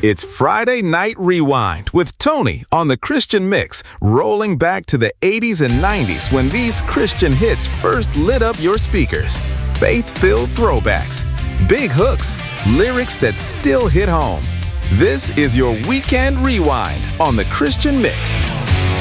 It's Friday Night Rewind with Tony on the Christian Mix, rolling back to the 80s and 90s when these Christian hits first lit up your speakers. Faith-filled throwbacks, big hooks, lyrics that still hit home. This is your Weekend Rewind on the Christian Mix.